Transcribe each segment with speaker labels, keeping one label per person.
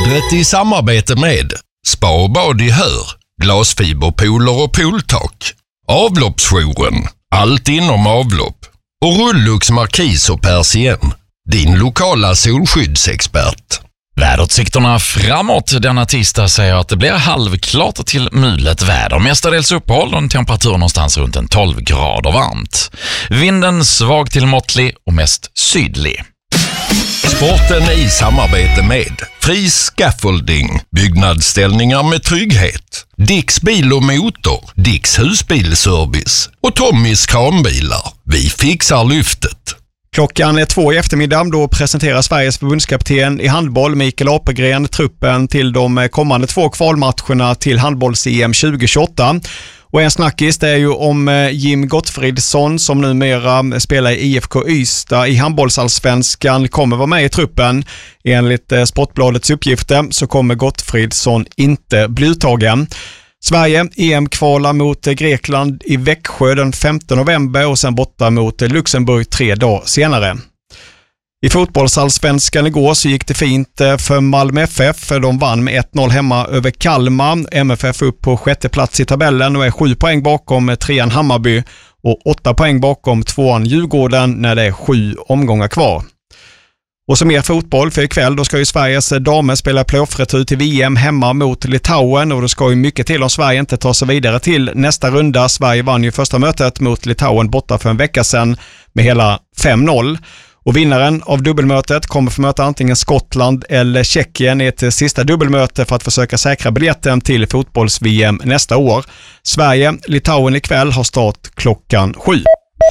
Speaker 1: Vädret i samarbete med Spa och bad i Hör, glasfiberpooler och pooltak, Avloppsjouren, allt inom avlopp och Rullux Markis och Persien, din lokala solskyddsexpert.
Speaker 2: Väderutsikterna framåt denna tisdag säger att det blir halvklart till mulet väder. Mestadels uppehåll och en temperatur någonstans runt en 12 grader varmt. Vinden svag till måttlig och mest sydlig.
Speaker 1: Sporten i samarbete med Fri Scaffolding, byggnadsställningar med trygghet, Dicks bil och motor, Dicks husbilservice och Tommys kranbilar. Vi fixar lyftet.
Speaker 3: Klockan är 2 i eftermiddag, då presenterar Sveriges förbundskapten i handboll Mikael Apelgren truppen till de kommande 2 kvalmatcherna till handbolls-EM 2028. Och en snackis det är ju om Jim Gottfridsson som numera spelar i IFK Ystad i handbollsallsvenskan kommer vara med i truppen. Enligt Sportbladets uppgifter så kommer Gottfridsson inte bli uttagen. Sverige EM-kvalar mot Grekland i Växjö den 5 november och sen borta mot Luxemburg 3 dagar senare. I fotbollsallsvenskan igår så gick det fint för Malmö FF. De vann med 1-0 hemma över Kalmar. MFF upp på 6:e plats i tabellen och är 7 poäng bakom 3:an Hammarby och 8 poäng bakom 2:an Djurgården när det är 7 omgångar kvar. Och som mer fotboll för ikväll, då ska ju Sveriges damer spela playoff-retur till VM hemma mot Litauen och det ska ju mycket till om Sverige inte tar sig vidare till nästa runda. Sverige vann ju första mötet mot Litauen borta för en vecka sedan med hela 5-0. Och vinnaren av dubbelmötet kommer få möta antingen Skottland eller Tjeckien i ett sista dubbelmöte för att försöka säkra biljetten till fotbolls-VM nästa år. Sverige-Litauen ikväll har start klockan 7.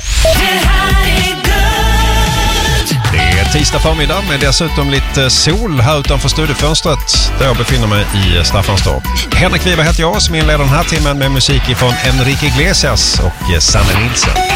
Speaker 4: Det är tisdag förmiddag med dessutom lite sol här utanför studiofönstret där jag befinner mig i Staffanstorp. Henrik Wiberg heter jag som inleder den här timmen med musik från Enrique Iglesias och Sanne Nilsson.